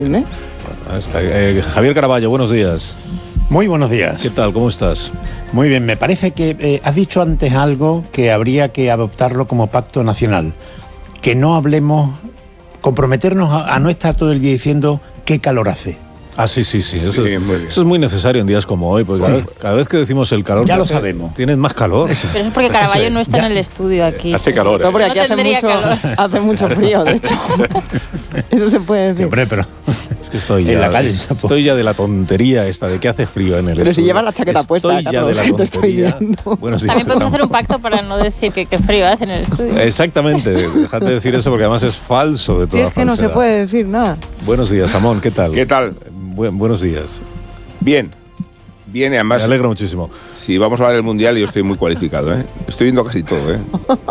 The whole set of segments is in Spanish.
¿Eh? Javier Caraballo, buenos días. Muy buenos días. ¿Qué tal? ¿Cómo estás? Muy bien, me parece que has dicho antes algo que habría que adoptarlo como pacto nacional. Que no hablemos, comprometernos a no estar todo el día diciendo qué calor hace. Ah, sí. Eso es muy necesario en días como hoy, porque cada vez que decimos el calor... Ya lo sabemos. Tienen más calor. Pero eso es porque Caraballo no está en el estudio aquí. Hace calor, No, porque aquí No hace mucho frío, de hecho. Eso se puede decir. Sí, hombre, pero Es que estoy en ya, la calle estoy ya de la tontería esta de que hace frío en el Pero estudio. si llevas la chaqueta puesta, Estoy ya de la Carlos, te estoy tontería. viendo. Buenos días, También podemos hacer un Amón. pacto para no decir que frío hace en el estudio. Exactamente, déjate de decir eso porque además es falso de Si toda es que no se falsedad. puede decir nada. Buenos días, Amón, ¿qué tal? ¿Qué tal? Buenos días. Bien, y Me además, alegro muchísimo. si vamos a hablar del Mundial, yo estoy muy cualificado, ¿eh? Estoy viendo casi todo, ¿eh?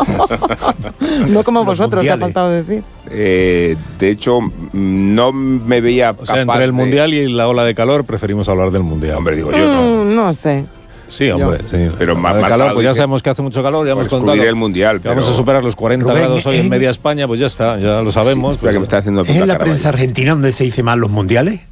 No como Los vosotros, te ha mundiales. faltado decir. De hecho, no me veía O sea, capaz entre el de- Mundial y la ola de calor preferimos hablar del Mundial. Hombre, digo yo, no. No sé. Sí, hombre, sí. Pero La más de calor, claro, pues ya dice- sabemos que hace mucho calor, ya Por hemos excluir contado el Mundial, que vamos pero- a superar los 40 Rubén, grados hoy en es- media España, pues ya está, ya lo sabemos. Espera, que me está haciendo ¿es en la prensa argentina donde se dice mal los mundiales?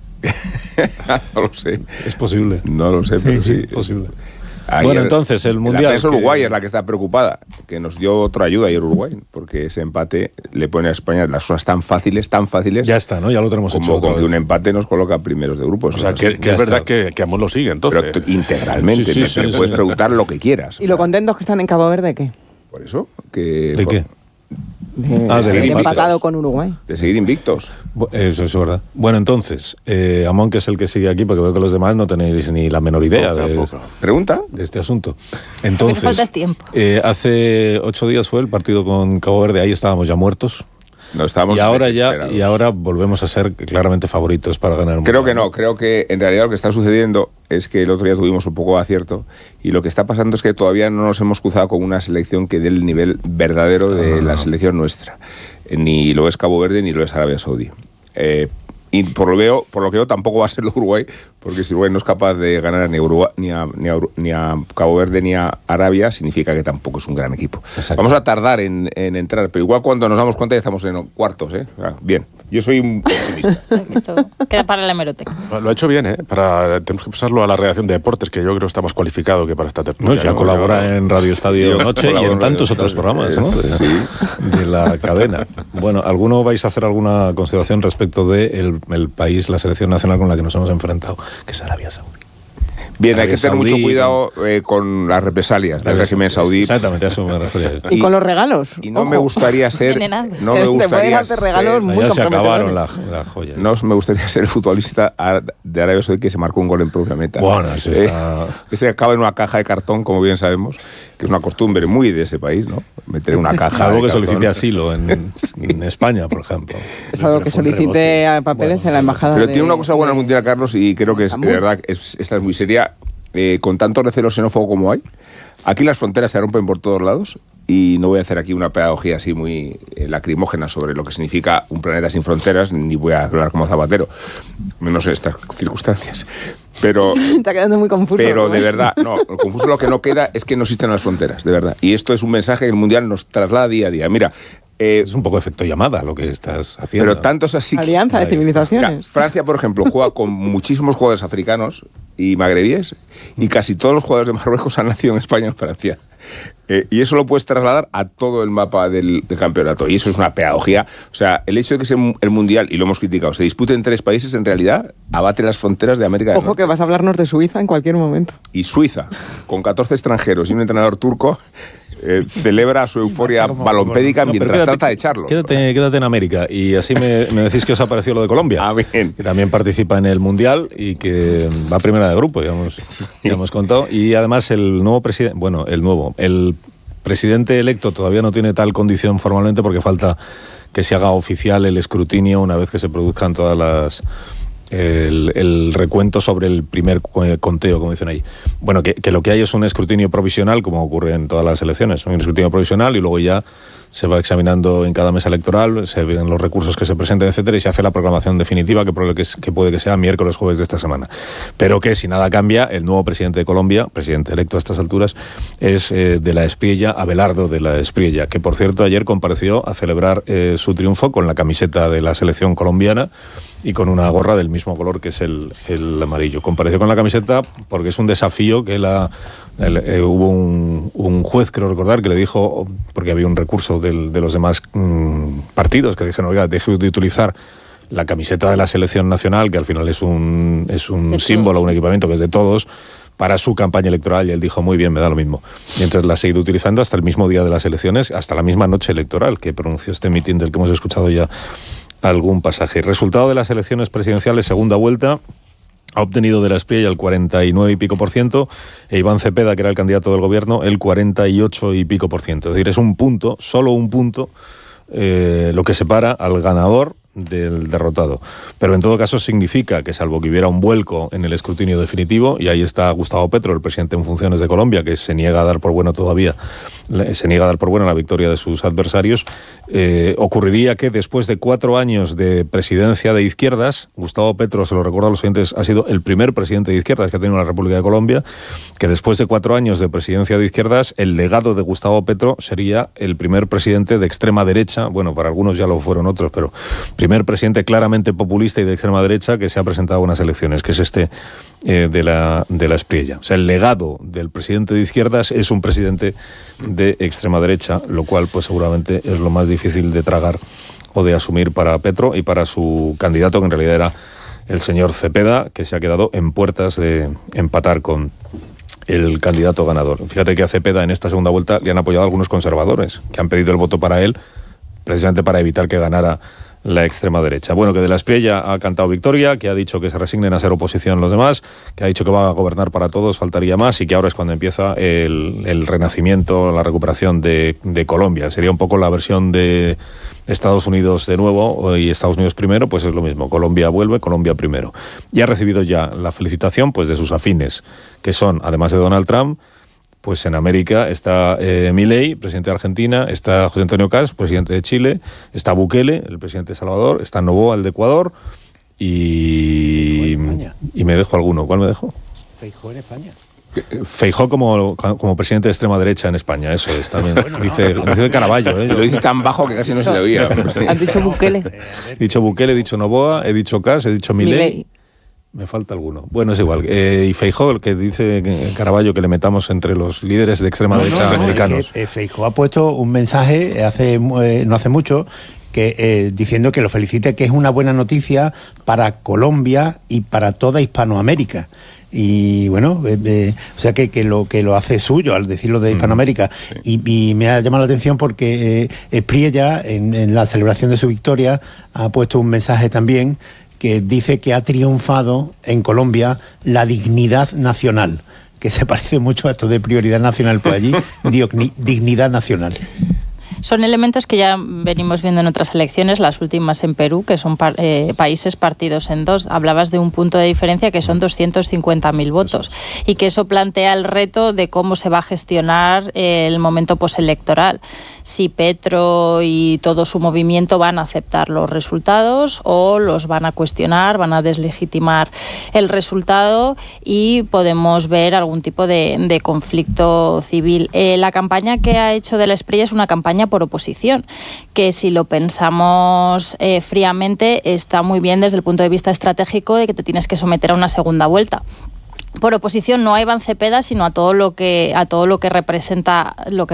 No lo sé, Es posible. no lo sé, pero sí. Es posible. Ayer, Bueno, entonces, el Mundial, La prensa que- Uruguay es la que está preocupada, que nos dio otra ayuda ayer Uruguay, porque ese empate le pone a España las cosas tan fáciles, Ya está, ¿no? Ya lo tenemos hecho como otra con que vez. un empate nos coloca primeros de grupos. O sea, que ya es verdad está. que Amón lo sigue, entonces. pero integralmente, Sí, sí, me sí, puedes sí. preguntar lo que quieras. ¿Y lo contentos que están en Cabo Verde qué? Por eso, que ¿De qué? De del haber empate. empatado con Uruguay. de seguir invictos. Eso es verdad. Bueno, entonces, Amón, que es el que sigue aquí, porque veo que los demás no tenéis ni la menor idea Tampoco. ¿Pregunta? de este asunto. Entonces, falta es tiempo. hace 8 días fue el partido con Cabo Verde, ahí estábamos ya muertos. No estamos Y ahora desesperados. volvemos a ser claramente favoritos para ganar el Creo que Mundial. no, creo que en realidad lo que está sucediendo es que el otro día tuvimos un poco de acierto y lo que está pasando es que todavía no nos hemos cruzado con una selección que dé el nivel verdadero de la selección nuestra. Ni lo es Cabo Verde ni lo es Arabia Saudí. Y por lo que veo tampoco va a ser lo Uruguay, porque si Uruguay no es capaz de ganar ni a Uruguay, ni a Cabo Verde ni a Arabia, significa que tampoco es un gran equipo. Exacto. Vamos a tardar en entrar, pero igual cuando nos damos cuenta ya estamos en cuartos, ¿eh? Bien, yo soy un optimista. Esto queda para la hemeroteca. Lo ha hecho bien, ¿eh? Tenemos que pasarlo a la redacción de deportes, que yo creo que está más cualificado que para esta No, tertulia. ya colabora en Radio Estadio Yo Noche y colaboro en en tantos Radio otros programas, ¿no? Sí. De la cadena. Bueno, ¿alguno vais a hacer alguna consideración respecto de el país, la selección nacional con la que nos hemos enfrentado, que es Arabia Saudí? Bien, hay Arabia que tener mucho Saudí, con con las represalias del régimen saudí. Exactamente, a eso me refería. Y con los regalos. Y no Ojo. me gustaría ser. Envenenando. No me Te pueden gustaría hacer regalos ser, muy Ya se acabaron comprometedores. la joya. no me gustaría ser el futbolista de Arabia Saudí que se marcó un gol en propia meta. Bueno, eso está... Ese acaba en una caja de cartón, como bien sabemos, que es una costumbre muy de ese país, ¿no? Meter una caja. Salvo de que solicite cartón. asilo en España, por ejemplo. Es algo que solicite a papeles en la embajada. Pero de- tiene una cosa buena el de- Mundial, Carlos, y creo que es de Estambul. verdad, esta es muy seria. Con tanto recelo xenófobo como hay, aquí las fronteras se rompen por todos lados y no voy a hacer aquí una pedagogía así muy lacrimógena sobre lo que significa un planeta sin fronteras, ni voy a hablar como Zapatero, menos en estas circunstancias. Pero Está quedando muy confuso. Pero ¿no? de verdad, no, lo confuso lo que no queda es que no existen las fronteras, de verdad. Y esto es un mensaje que el Mundial nos traslada día a día. Mira, Es un poco efecto llamada lo que estás haciendo. pero tanto es así que... Alianza de Mira, civilizaciones. Francia, por ejemplo, juega con muchísimos jugadores africanos y magrebíes y casi todos los jugadores de Marruecos han nacido en España o en Francia. Y eso lo puedes trasladar a todo el mapa del campeonato. Y eso es una pedagogía. O sea, el hecho de que el Mundial, y lo hemos criticado, se dispute en 3 países, en realidad abate las fronteras de América del Ojo Norte. que vas a hablarnos de Suiza en cualquier momento. Y Suiza, con 14 extranjeros y un entrenador turco, celebra su euforia balompédica No, pero mientras trata de echarlos. Quédate en América y así me decís que os ha parecido lo de Colombia. Ah, bien. Que también participa en el Mundial y que va primera de grupo, ya hemos contado. Y además el presidente electo todavía no tiene tal condición formalmente porque falta que se haga oficial el escrutinio una vez que se produzcan todas las... El recuento sobre el primer conteo, como dicen ahí. Bueno, que lo que hay es un escrutinio provisional, como ocurre en todas las elecciones, un escrutinio provisional y luego ya se va examinando en cada mesa electoral, se ven los recursos que se presenten, etcétera, y se hace la proclamación definitiva, que puede que sea miércoles, jueves de esta semana. Pero que, si nada cambia, el nuevo presidente de Colombia, presidente electo a estas alturas, es de la Espriella, Abelardo de la Espriella, que, por cierto, ayer compareció a celebrar su triunfo con la camiseta de la selección colombiana, y con una gorra del mismo color que es el amarillo. Compareció con la camiseta porque es un desafío que hubo un juez, creo recordar, que le dijo, porque había un recurso de los demás partidos, que dijeron, oiga, deje de utilizar la camiseta de la selección nacional, que al final es un símbolo, un equipamiento que es de todos, para su campaña electoral, y él dijo, muy bien, me da lo mismo. Y entonces la ha seguido utilizando hasta el mismo día de las elecciones, hasta la misma noche electoral, que pronunció este mitin del que hemos escuchado ya algún pasaje. Resultado de las elecciones presidenciales, segunda vuelta, ha obtenido de la Espriella el 49 y pico %, e Iván Cepeda, que era el candidato del gobierno, el 48 y pico %. Es decir, es un punto, solo un punto, lo que separa al ganador del derrotado. Pero en todo caso significa que, salvo que hubiera un vuelco en el escrutinio definitivo, y ahí está Gustavo Petro, el presidente en funciones de Colombia, que se niega a dar por bueno la victoria de sus adversarios, ocurriría que después de 4 años de presidencia de izquierdas, Gustavo Petro, se lo recuerdo a los oyentes, ha sido el primer presidente de izquierdas que ha tenido la República de Colombia, que después de 4 años de presidencia de izquierdas, el legado de Gustavo Petro sería el primer presidente de extrema derecha, bueno, para algunos ya lo fueron otros, pero primer presidente claramente populista y de extrema derecha que se ha presentado a unas elecciones, que es de la Espriella. O sea, el legado del presidente de izquierdas es un presidente de extrema derecha, lo cual pues seguramente es lo más difícil de tragar o de asumir para Petro y para su candidato, que en realidad era el señor Cepeda, que se ha quedado en puertas de empatar con el candidato ganador. Fíjate que a Cepeda en esta segunda vuelta le han apoyado algunos conservadores, que han pedido el voto para él, precisamente para evitar que ganara la extrema derecha. Bueno, que de la Espriella ha cantado victoria, que ha dicho que se resignen a ser oposición los demás, que ha dicho que va a gobernar para todos, faltaría más, y que ahora es cuando empieza el renacimiento, la recuperación de Colombia. Sería un poco la versión de Estados Unidos de nuevo y Estados Unidos primero, pues es lo mismo. Colombia vuelve, Colombia primero. Y ha recibido ya la felicitación pues de sus afines, que son, además de Donald Trump, pues en América está Milei, presidente de Argentina, está José Antonio Kast, presidente de Chile, está Bukele, el presidente de Salvador, está Noboa, el de Ecuador, y me dejo alguno. ¿Cuál me dejo? Feijóo en España. Feijóo como presidente de extrema derecha en España, eso es también. Dice Caraballo. Lo dice tan bajo que casi no se le oía. Has dicho Bukele. He dicho Bukele, he dicho Noboa, he dicho Kast, he dicho Milei. Me falta alguno. Bueno, es igual. Y Feijóo, el que dice Caraballo que le metamos entre los líderes de extrema derecha americanos. Feijóo ha puesto un mensaje no hace mucho que diciendo que lo felicite, que es una buena noticia para Colombia y para toda Hispanoamérica. Y bueno, o sea que lo hace suyo al decirlo de Hispanoamérica. Sí. Y me ha llamado la atención porque Espriella, en la celebración de su victoria, ha puesto un mensaje también que dice que ha triunfado en Colombia la dignidad nacional, que se parece mucho a esto de prioridad nacional, pues allí dignidad nacional. Son elementos que ya venimos viendo en otras elecciones, las últimas en Perú, que son países partidos en dos. Hablabas de un punto de diferencia que son 250.000 votos y que eso plantea el reto de cómo se va a gestionar el momento postelectoral. Si Petro y todo su movimiento van a aceptar los resultados o los van a cuestionar, van a deslegitimar el resultado y podemos ver algún tipo de conflicto civil. La campaña que ha hecho de la Espriella es una campaña por oposición, que si lo pensamos fríamente está muy bien desde el punto de vista estratégico de que te tienes que someter a una segunda vuelta. Por oposición no a Iván Cepeda, sino a todo lo que representa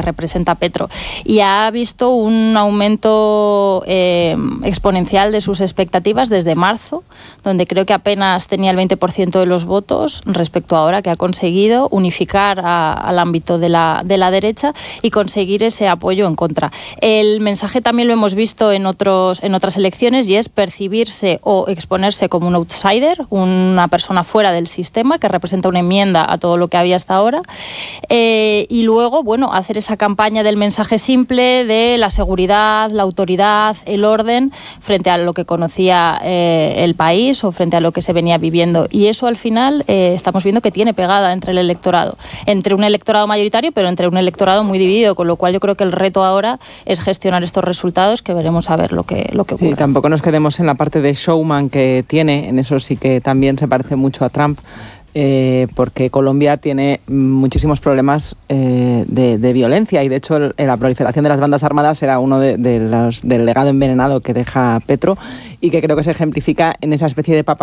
Petro, y ha visto un aumento exponencial de sus expectativas desde marzo, donde creo que apenas tenía el 20% de los votos, respecto a ahora, que ha conseguido unificar al ámbito de la derecha y conseguir ese apoyo en contra. El mensaje también lo hemos visto en otras elecciones, y es percibirse o exponerse como un outsider, una persona fuera del sistema que representa una enmienda a todo lo que había hasta ahora, y luego, bueno, hacer esa campaña del mensaje simple de la seguridad, la autoridad, el orden, frente a lo que conocía el país o frente a lo que se venía viviendo. Y eso al final estamos viendo que tiene pegada entre el electorado, entre un electorado mayoritario, pero entre un electorado muy dividido, con lo cual yo creo que el reto ahora es gestionar estos resultados, que veremos a ver lo que ocurre. Sí, tampoco nos quedemos en la parte de showman que tiene, en eso sí que también se parece mucho a Trump. porque Colombia tiene muchísimos problemas de violencia y de hecho la proliferación de las bandas armadas era uno del legado envenenado que deja Petro y que creo que se ejemplifica en esa especie de papa